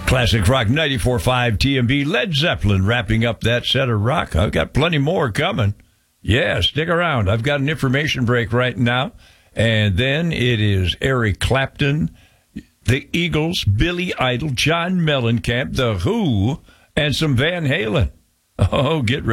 Classic Rock 94.5 TMB. Led Zeppelin wrapping up that set of rock. I've got plenty more coming. Yeah, stick around. I've got an information break right now. And then it is Eric Clapton, the Eagles, Billy Idol, John Mellencamp, The Who, and some Van Halen. Oh, get ready.